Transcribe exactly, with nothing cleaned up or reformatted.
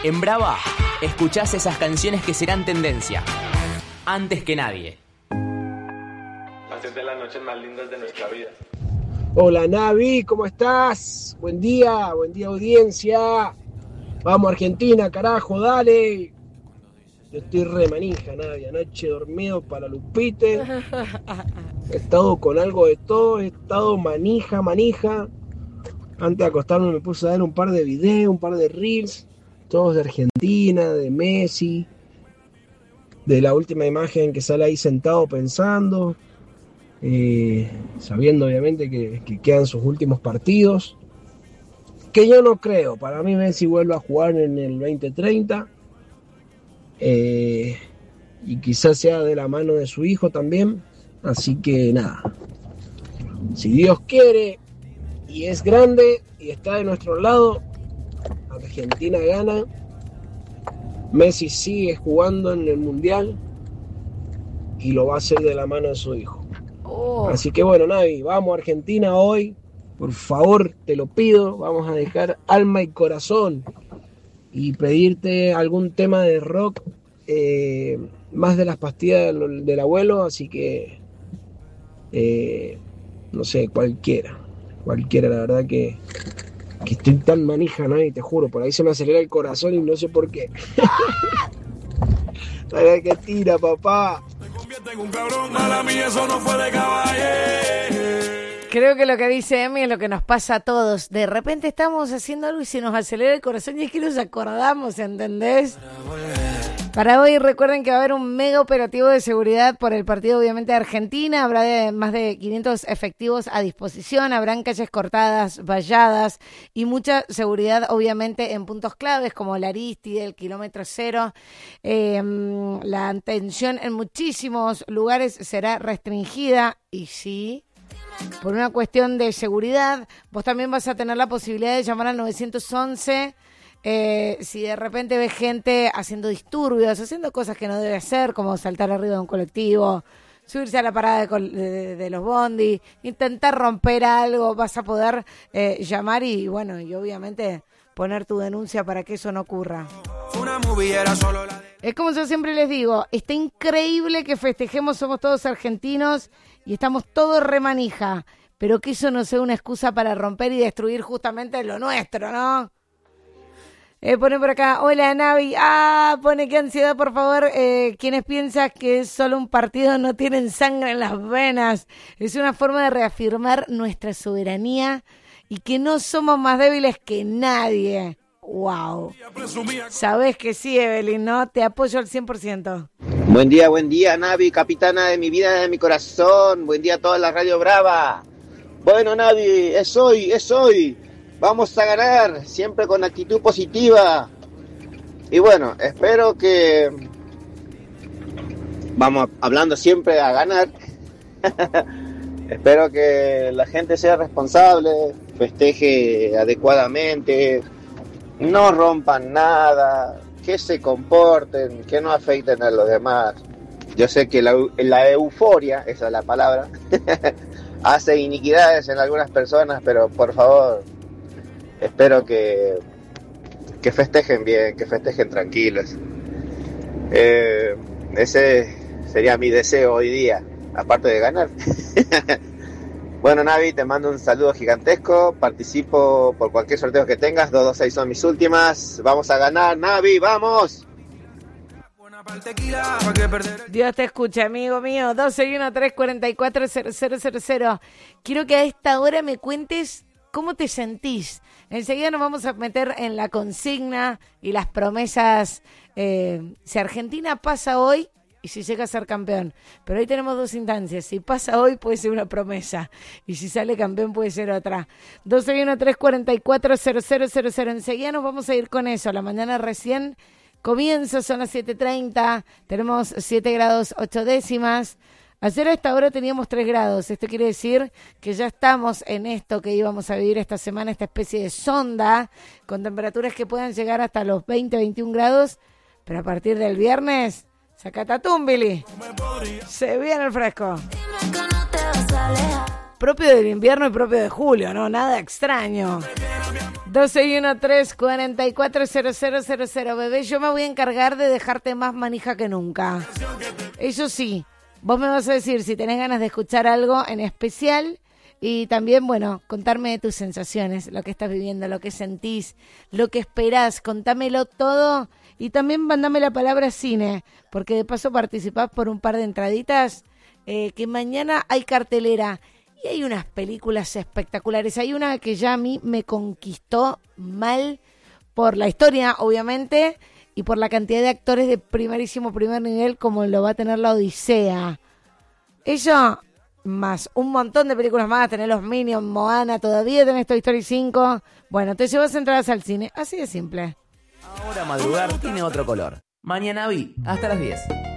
En Brava, escuchás esas canciones que serán tendencia. Antes que nadie. Haces de las noches más lindas de nuestra vida. Hola Navi, ¿cómo estás? Buen día, buen día audiencia. Vamos Argentina, carajo, dale. Yo estoy re manija, Navi. Anoche dormido para Lupite. He estado con algo de todo, he estado manija, manija. Antes de acostarme me puse a ver un par de videos, un par de reels. Todos de Argentina, de Messi. De la última imagen que sale ahí sentado pensando. Eh, sabiendo obviamente que, que quedan sus últimos partidos. Que yo no creo. Para mí Messi vuelve a jugar en el veinte treinta. Eh, y quizás sea de la mano de su hijo también. Así que nada. Si Dios quiere y es grande y está de nuestro lado, Argentina gana. Messi sigue jugando en el Mundial y lo va a hacer de la mano de su hijo. Oh. Así que bueno, Navi, vamos a Argentina hoy. Por favor, te lo pido. Vamos a dejar alma y corazón y pedirte algún tema de rock, eh, más de las pastillas del, del abuelo. Así que, eh, no sé, cualquiera. Cualquiera, la verdad que, que estoy tan manija, Navi, te juro. Por ahí se me acelera el corazón y no sé por qué. La verdad que tira, papá. Creo que lo que dice Emi es lo que nos pasa a todos. De repente estamos haciendo algo y se nos acelera el corazón y es que nos acordamos, ¿entendés? Para hoy recuerden que va a haber un mega operativo de seguridad por el partido obviamente de Argentina. Habrá de más de quinientos efectivos a disposición. Habrán calles cortadas, valladas y mucha seguridad obviamente en puntos claves como la Aristide, el kilómetro cero. Eh, la atención en muchísimos lugares será restringida y sí, por una cuestión de seguridad, vos también vas a tener la posibilidad de llamar al nueve once. Eh, si de repente ves gente haciendo disturbios, haciendo cosas que no debe hacer, como saltar arriba de un colectivo, subirse a la parada de, col- de, de los bondi, intentar romper algo, vas a poder eh, llamar y bueno, y obviamente poner tu denuncia para que eso no ocurra. Es como yo siempre les digo, está increíble que festejemos, somos todos argentinos y estamos todos re manija, pero que eso no sea una excusa para romper y destruir justamente lo nuestro, ¿no? Eh, pone por acá, hola Navi, ah, pone qué ansiedad, por favor, eh, quienes piensan que es solo un partido no tienen sangre en las venas, es una forma de reafirmar nuestra soberanía y que no somos más débiles que nadie. Wow. Sabes que sí, Evelyn, ¿no? Te apoyo al cien por ciento. Buen día, buen día, Navi, capitana de mi vida, de mi corazón. Buen día a toda la Radio Brava. Bueno, Navi, es hoy, es hoy. Vamos a ganar, siempre con actitud positiva. Y bueno, espero que... Vamos hablando siempre a ganar. Espero que la gente sea responsable, festeje adecuadamente, no rompan nada, que se comporten, que no afecten a los demás. Yo sé que la, la euforia, esa es la palabra, hace iniquidades en algunas personas, pero por favor, espero que, que festejen bien, que festejen tranquilos. Eh, ese sería mi deseo hoy día, aparte de ganar. Bueno, Navi, te mando un saludo gigantesco. Participo por cualquier sorteo que tengas. dos dos seis son mis últimas. Vamos a ganar, Navi, ¡vamos! Dios te escuche, amigo mío. dos seis uno tres cuatro cuatro cero cero cero cero. Quiero que a esta hora me cuentes cómo te sentís. Enseguida nos vamos a meter en la consigna y las promesas. Eh, si Argentina pasa hoy, y si llega a ser campeón. Pero ahí tenemos dos instancias. Si pasa hoy puede ser una promesa. Y si sale campeón puede ser otra. dos seis uno tres cuatro cuatro cero cero cero cero. Enseguida nos vamos a ir con eso. La mañana recién comienza, son las siete treinta. Tenemos siete grados ocho décimas. Ayer a esta hora teníamos tres grados. Esto quiere decir que ya estamos en esto que íbamos a vivir esta semana, esta especie de sonda, con temperaturas que puedan llegar hasta los veinte, veintiún grados. Pero a partir del viernes... Sacatatum, Billy. Se viene el fresco. Propio del invierno y propio de julio, ¿no? Nada extraño. dos seis uno tres, cuatro cuatro cero cero cero cero. Bebé, yo me voy a encargar de dejarte más manija que nunca. Eso sí, vos me vas a decir si tenés ganas de escuchar algo en especial y también, bueno, contarme de tus sensaciones, lo que estás viviendo, lo que sentís, lo que esperás, contámelo todo y también mandame la palabra cine, porque de paso participás por un par de entraditas, eh, que mañana hay cartelera y hay unas películas espectaculares. Hay una que ya a mí me conquistó mal por la historia, obviamente, y por la cantidad de actores de primerísimo primer nivel como lo va a tener la Odisea. Eso, más un montón de películas más, tenés los Minions, Moana, todavía tenés Toy Story cinco. Bueno, te llevas entradas al cine, así de simple. Ahora madrugar tiene otro color. Mañana vi, hasta las diez.